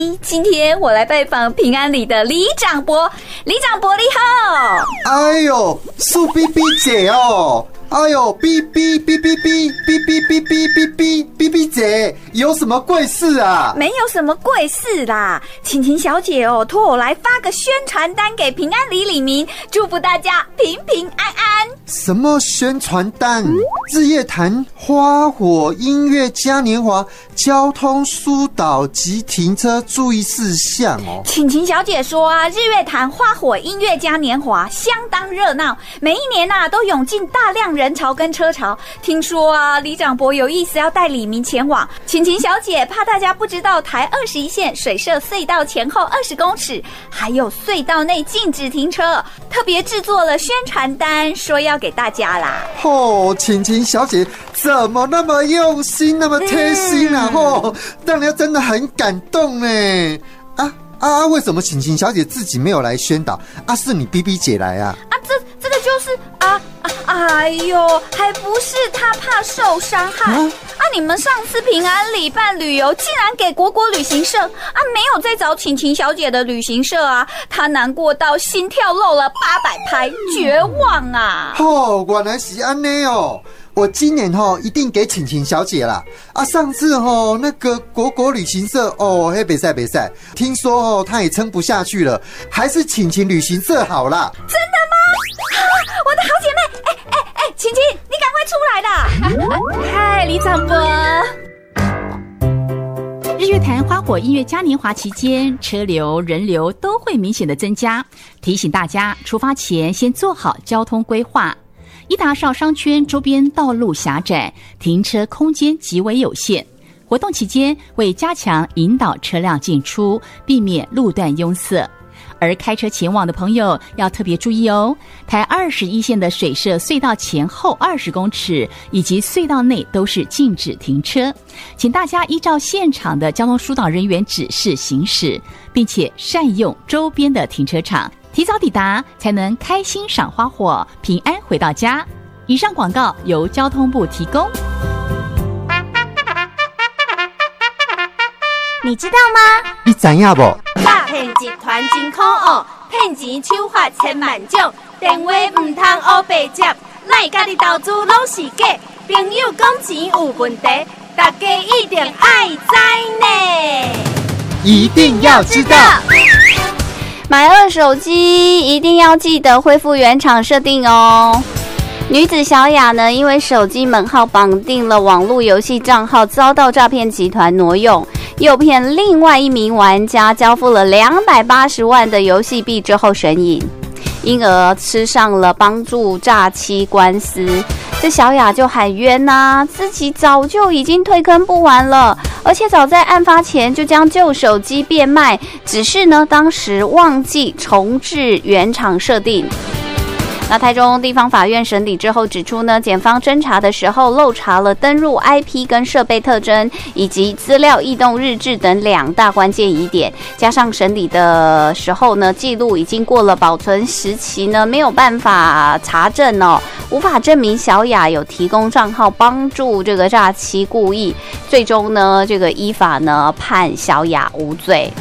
今天我来拜访平安里的李长博，李长博你好。 哎呦，苏 BB 姐哦，哎呦 ，BB姐，有什么贵事啊？ 没有什么贵事啦，晴晴小姐哦，托我来发个宣传单给平安里里民，祝福大家平平安安。 什么宣传单？日月潭花火音乐嘉年华交通疏导及停车注意事项哦。 晴晴小姐说啊，日月潭花火音乐嘉年华相当热闹，每一年啊都涌进大量人潮跟车潮。听说啊，李长博有意思要带里民前往。晴晴小姐怕大家不知道，台21线水社隧道前后20公尺，还有隧道内禁止停车，特别制作了宣传单，说要给大家啦。 哦，晴晴小姐怎么那么用心，那么贴心啊？让人真的很感动呢。为什么晴晴小姐自己没有来宣导啊？是你 BB 姐来啊？ 这个就是哎呦，还不是她怕受伤害你们上次平安里办旅游，竟然给国旅行社没有再找晴晴小姐的旅行社啊，她难过到心跳漏了800拍，绝望啊！ 原来是这样哦。我今年一定给晴晴小姐啦！上次那个国旅行社别赛，听说她也撑不下去了，还是晴晴旅行社好啦。 真的吗？我的好姐妹，晴晴，你赶快出来啦！嗨，李长博。 日月潭花火音乐嘉年华期间，车流人流都会明显的增加，提醒大家出发前先做好交通规划。伊达邵商圈周边道路狭窄，停车空间极为有限。活动期间为加强引导车辆进出，避免路段拥塞。而开车前往的朋友要特别注意哦，台21线的水社隧道前后20公尺以及隧道内都是禁止停车，请大家依照现场的交通疏导人员指示行驶，并且善用周边的停车场，提早抵达才能开心赏花火，平安回到家。以上广告由交通部提供。 你知道吗？ 你知道不？ 诈骗集团真可恶，骗钱手法千万种，电话唔通黑白接，咱家己投资拢是假，朋友讲钱有问题，大家一定爱知呢， 一定要知道。 买2手机一定要记得恢复原厂设定哦。女子小雅呢，因为手机门号绑定了网络游戏账号，遭到诈骗集团挪用，诱骗另外一名玩家交付了280万的游戏币之后神隐，因而吃上了帮助诈欺官司。这小雅就喊冤自己早就已经退坑不完了，而且早在案发前就将旧手机变卖，只是呢当时忘记重置原厂设定。那台中地方法院审理之后指出呢，检方侦查的时候漏查了登入 IP 跟设备特征以及资料异动日志等2大关键疑点，加上审理的时候呢，记录已经过了保存时期呢，没有办法查证无法证明小雅有提供账号帮助这个诈欺故意，最终呢，这个依法呢判小雅无罪。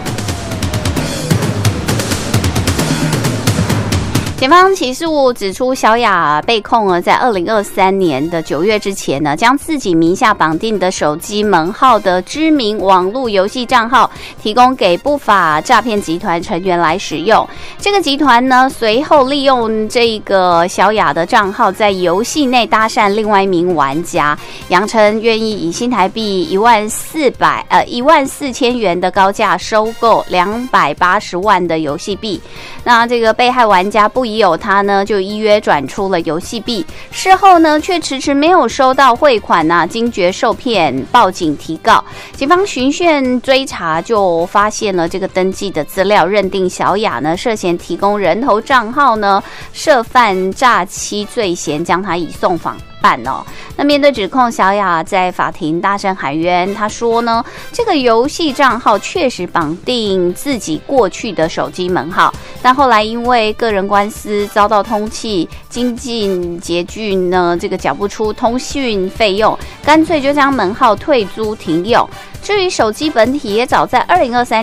检方起诉指出，小雅被控在2023年的9月之前呢，将自己名下绑定的手机门号的知名网络游戏账号提供给不法诈骗集团成员来使用。这个集团呢，随后利用这个小雅的账号，在游戏内搭讪另外一名玩家，扬称愿意以新台币14000元的高价收购280万的游戏币。那这个被害玩家不疑有他呢，就依约转出了游戏币，事后呢却迟迟没有收到汇款惊觉受骗，报警提告。警方循线追查，就发现了这个登记的资料，认定小雅呢涉嫌提供人头账号呢，涉犯诈欺罪嫌，将他移送法办那面对指控，小雅在法庭大声喊冤。她说呢，这个游戏账号确实绑定自己过去的手机门号，但后来因为个人官司遭到通缉，经济拮据呢，这个缴不出通讯费用，干脆就将门号退租停用。至于手机本体，也早在2023